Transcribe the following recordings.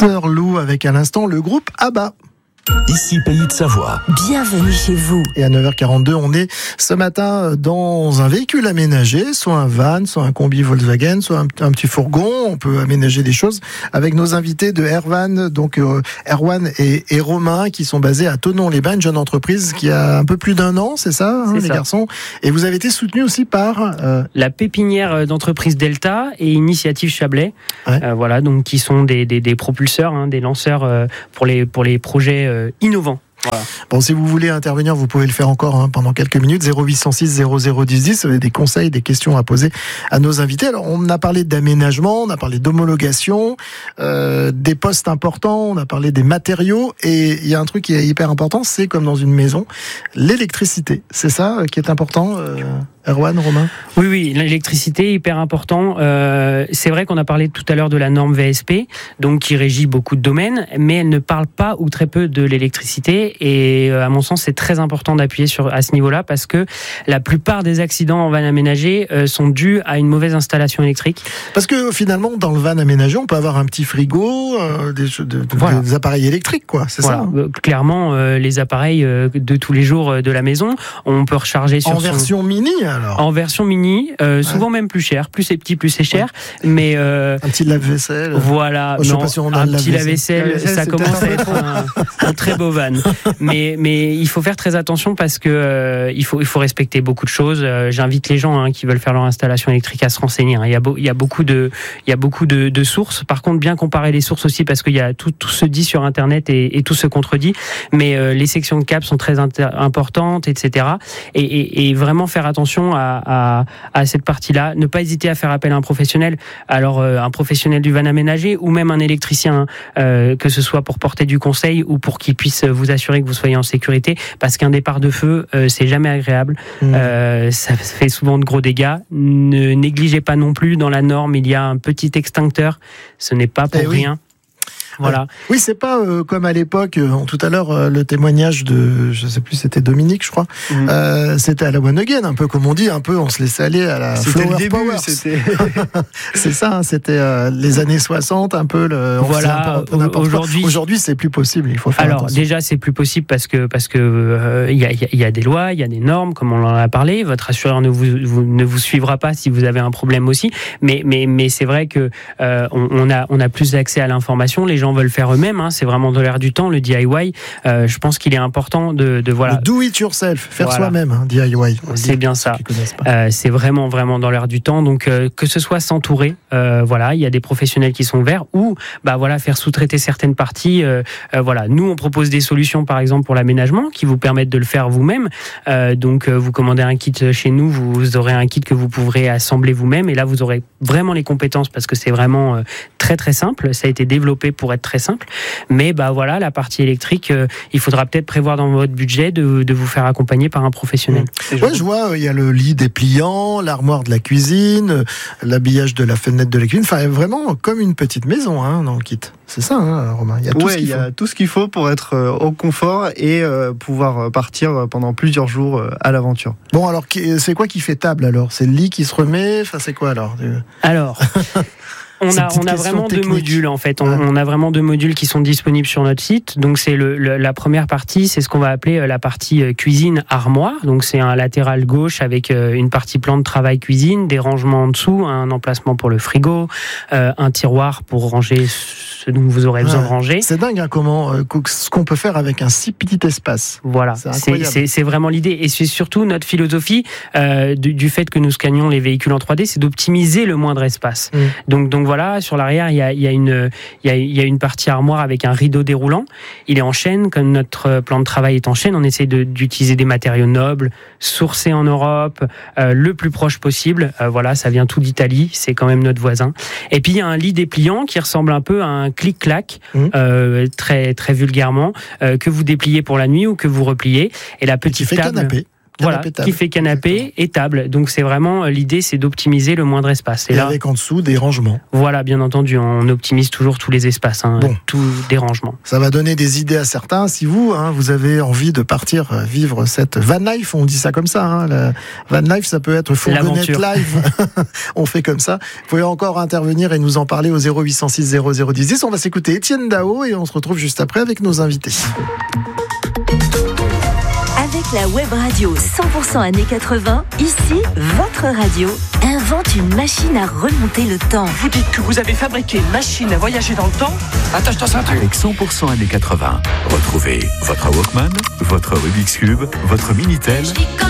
Sœur Lou avec à l'instant le groupe ABBA. Ici Pays de Savoie. Bienvenue chez vous. Et à 9h42, on est ce matin dans un véhicule aménagé, soit un van, soit un combi Volkswagen, soit un petit fourgon. On peut aménager des choses avec nos invités de Airvan, donc Erwan et Romain, qui sont basés à Thonon-les-Bains, une jeune entreprise qui a un peu plus d'1 an, c'est ça, les garçons. Et vous avez été soutenus aussi par la pépinière d'entreprise Delta et Initiative Chablais, ouais. Donc qui sont des propulseurs, des lanceurs pour les projets innovants. Voilà. Bon, si vous voulez intervenir, vous pouvez le faire encore pendant quelques minutes. 0806 001010, vous avez des conseils, des questions à poser à nos invités. Alors, on a parlé d'aménagement, on a parlé d'homologation, des postes importants, on a parlé des matériaux, et il y a un truc qui est hyper important, c'est comme dans une maison, l'électricité. C'est ça qui est important, Erwan, Romain ? Oui, l'électricité est hyper important. C'est vrai qu'on a parlé tout à l'heure de la norme VSP, donc qui régit beaucoup de domaines, mais elle ne parle pas ou très peu de l'électricité. Et à mon sens, c'est très important d'appuyer à ce niveau-là, parce que la plupart des accidents en van aménagé sont dus à une mauvaise installation électrique. Parce que finalement, dans le van aménagé, on peut avoir un petit frigo, des appareils électriques, quoi. C'est ça. Clairement, les appareils de tous les jours de la maison, on peut recharger sur version mini, alors. En version mini, souvent même plus cher. Plus c'est petit, plus c'est cher. Ouais. Mais un petit lave-vaisselle. Voilà. Je sais pas si on a un petit lave-vaisselle, ça commence à être un très beau van. Mais il faut faire très attention, parce que il faut respecter beaucoup de choses. J'invite les gens qui veulent faire leur installation électrique à se renseigner. Il y a beaucoup de sources. Par contre, bien comparer les sources aussi, parce qu'il y a tout se dit sur Internet et tout se contredit. Mais les sections de câbles sont très importantes, etc. Et vraiment faire attention à cette partie-là. Ne pas hésiter à faire appel à un professionnel. Alors un professionnel du van aménagé, ou même un électricien, que ce soit pour porter du conseil ou pour qu'il puisse vous assurer que vous soyez en sécurité, parce qu'un départ de feu, c'est jamais agréable. Ça fait souvent de gros dégâts. Ne négligez pas non plus, dans la norme, il y a un petit extincteur. Ce n'est pas pour rien. Voilà. Oui, c'est pas comme à l'époque, tout à l'heure, le témoignage de, je sais plus, c'était Dominique, je crois. C'était à la one again, un peu comme on dit, on se laissait aller à la C'était Flower le début, Power. c'était... C'est ça, c'était les années 60, un peu Aujourd'hui, c'est plus possible, il faut faire attention. Déjà, c'est plus possible parce que il y a des lois, il y a des normes, comme on en a parlé. Votre assureur ne vous suivra pas si vous avez un problème aussi. Mais c'est vrai que on a plus accès à l'information. Les gens veulent faire eux-mêmes, c'est vraiment de l'air du temps, le DIY. Je pense qu'il est important de voilà. Le do it yourself, faire soi-même, DIY. C'est bien ça. C'est vraiment dans l'air du temps. Donc que ce soit s'entourer, il y a des professionnels qui sont ouverts, ou faire sous-traiter certaines parties. Nous on propose des solutions, par exemple pour l'aménagement, qui vous permettent de le faire vous-même. Donc vous commandez un kit chez nous, vous aurez un kit que vous pourrez assembler vous-même, et là vous aurez vraiment les compétences, parce que c'est vraiment très très simple. Ça a été développé pour être très simple, mais la partie électrique, il faudra peut-être prévoir dans votre budget de vous faire accompagner par un professionnel. Ouais, je vois, il y a le lit dépliant, l'armoire de la cuisine, l'habillage de la fenêtre de la cuisine, enfin vraiment comme une petite maison dans le kit. C'est ça, Romain. Il y a tout ce qu'il faut pour être au confort et pouvoir partir pendant plusieurs jours à l'aventure. Bon, alors c'est quoi qui fait table alors ? C'est le lit qui se remet ? Enfin, c'est quoi alors ? On a vraiment deux modules en fait. On a vraiment deux modules qui sont disponibles sur notre site. Donc c'est la première partie, c'est ce qu'on va appeler la partie cuisine armoire. Donc c'est un latéral gauche avec une partie plan de travail cuisine, des rangements en dessous, un emplacement pour le frigo, un tiroir pour ranger ce dont vous aurez besoin de ranger. C'est dingue ce qu'on peut faire avec un si petit espace. Voilà, c'est vraiment l'idée, et c'est surtout notre philosophie du fait que nous scannons les véhicules en 3D, c'est d'optimiser le moindre espace. Donc sur l'arrière, il y a une partie armoire avec un rideau déroulant. Il est en chaîne, comme notre plan de travail est en chaîne. On essaie d'utiliser des matériaux nobles, sourcés en Europe, le plus proche possible. Ça vient tout d'Italie, c'est quand même notre voisin. Et puis il y a un lit dépliant qui ressemble un peu à un clic-clac, très très vulgairement, que vous dépliez pour la nuit ou que vous repliez. Et la petite table. Canapé. qui fait canapé et table. Donc c'est vraiment l'idée, c'est d'optimiser le moindre espace. Et là, avec en dessous des rangements. Voilà, bien entendu, on optimise toujours tous les espaces, tous des rangements. Ça va donner des idées à certains. Si vous, vous avez envie de partir vivre cette van life, on dit ça comme ça. La van life, ça peut être fourgonnette live. On fait comme ça. Vous pouvez encore intervenir et nous en parler au 0806 0010. On va s'écouter Étienne Dao et on se retrouve juste après avec nos invités. Avec la web radio 100% années 80, ici, votre radio invente une machine à remonter le temps. Vous dites que vous avez fabriqué une machine à voyager dans le temps ? Attache-toi ceinture. Avec 100% années 80, retrouvez votre Walkman, votre Rubik's Cube, votre Minitel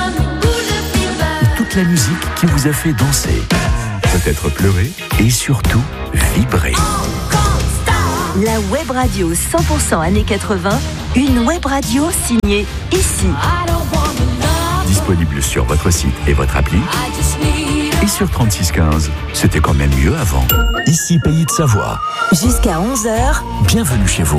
et toute la musique qui vous a fait danser, peut-être pleurer et surtout vibrer. La web radio 100% années 80, une web radio signée ici. Disponible sur votre site et votre appli. Et sur 3615, c'était quand même mieux avant. Ici Pays de Savoie. Jusqu'à 11h. Bienvenue chez vous.